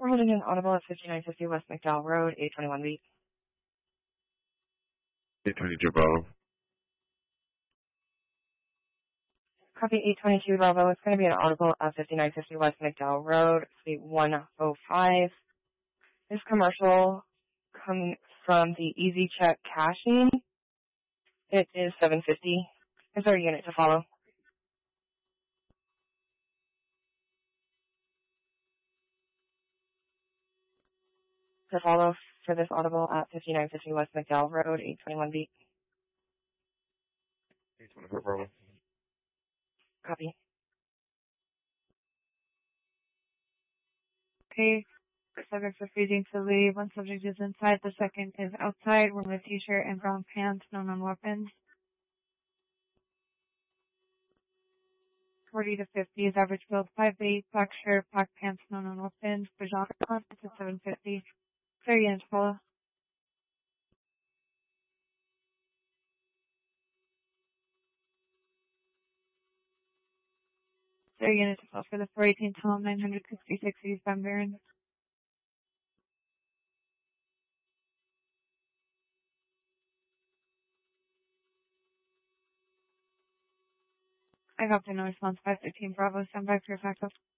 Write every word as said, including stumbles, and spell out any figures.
We're holding an audible at fifty-nine fifty West McDowell Road, eight twenty-one B. eight twenty-two Bravo. Copy eight twenty-two Bravo. It's going to be an audible at fifty-nine fifty West McDowell Road, Suite one oh five. This commercial comes from the EasyCheck caching. It is seven fifty. Is there a unit to follow? To follow for this audible at fifty-nine fifty West McDowell Road, eight twenty-one B. eight twenty-four Bravo. Copy. Okay. The subjects are refusing to leave. One subject is inside. The second is outside. Wearing a t-shirt and brown pants. No non-weapons. forty to fifty is average build. five eight. Black shirt. Black pants. No non-weapons. Pajama pants at seven fifty. Clear units follow. Clear units follow for the four eighteen Tom nine sixty-six East Van Buren. I got the no response. five fifteen Bravo. Stand by for your backup.